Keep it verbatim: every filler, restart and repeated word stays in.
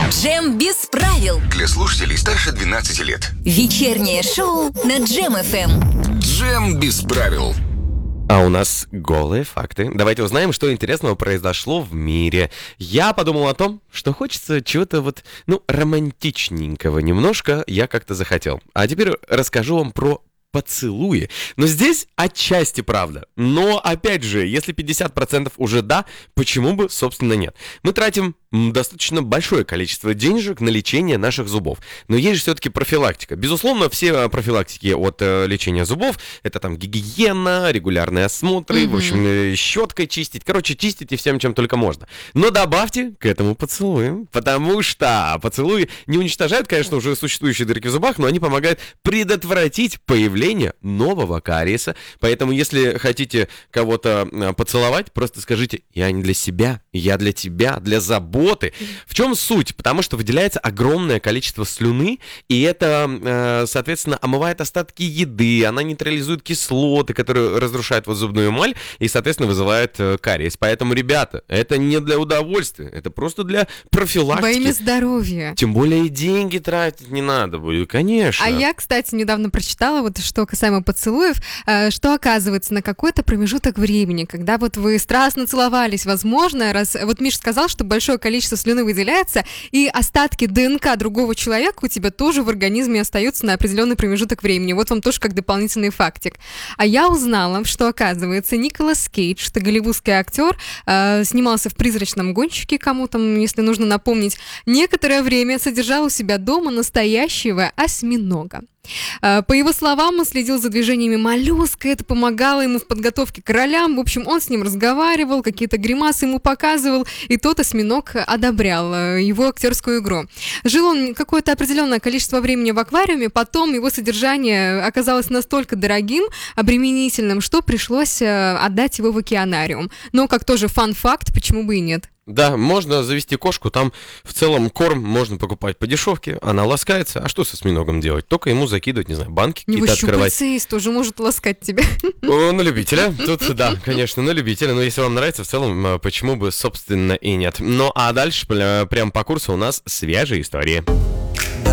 Джем без правил. Для слушателей старше двенадцати лет. Вечернее шоу на Джем эф эм. Джем без правил. А у нас голые факты. Давайте узнаем, что интересного произошло в мире. Я подумал о том, что хочется чего-то вот, ну, романтичненького немножко, я как-то захотел. А теперь расскажу вам про поцелуи. Но здесь отчасти правда. Но, опять же, если пятьдесят процентов уже да, почему бы, собственно, нет? Мы тратим достаточно большое количество денежек на лечение наших зубов. Но есть же все-таки профилактика. Безусловно, все профилактики от э, лечения зубов, это там гигиена, регулярные осмотры, mm-hmm. в общем, э, щеткой чистить. Короче, чистите всем, чем только можно. Но добавьте к этому поцелуи, потому что поцелуи не уничтожают, конечно, уже существующие дырки в зубах, но они помогают предотвратить появление нового кариеса. Поэтому, если хотите кого-то поцеловать, просто скажите: я не для себя, я для тебя, для заботы. В чем суть? Потому что выделяется огромное количество слюны, и это, соответственно, омывает остатки еды, она нейтрализует кислоты, которые разрушают вот зубную эмаль, и, соответственно, вызывает кариес. Поэтому, ребята, это не для удовольствия, это просто для профилактики. Во имя здоровья. Тем более и деньги тратить не надо будет, конечно. А я, кстати, недавно прочитала, вот что касаемо поцелуев, что оказывается на какой-то промежуток времени, когда вот вы страстно целовались, возможно, раз вот Миша сказал, что большое количество количество слюны выделяется, и остатки ДНК другого человека у тебя тоже в организме остаются на определенный промежуток времени. Вот вам тоже как дополнительный фактик. А я узнала, что, оказывается, Николас Кейдж, что голливудский актер, э, снимался в «Призрачном гонщике», кому там, если нужно напомнить, некоторое время содержал у себя дома настоящего осьминога. По его словам, он следил за движениями моллюска, это помогало ему в подготовке к ролям. В общем, он с ним разговаривал, какие-то гримасы ему показывал, и тот осьминог одобрял его актерскую игру. Жил он какое-то определенное количество времени в аквариуме, потом его содержание оказалось настолько дорогим, обременительным, что пришлось отдать его в океанариум. Но как тоже фан-факт, почему бы и нет. Да, можно завести кошку, там в целом корм можно покупать по дешевке, она ласкается, а что с осьминогом делать? Только ему закидывать, не знаю, банки какие-то открывать. Щупальца есть, тоже может ласкать тебя. О, на любителя, тут да, конечно, на любителя, но если вам нравится, в целом, почему бы, собственно, и нет. Ну, а дальше, прям по курсу у нас свежие истории.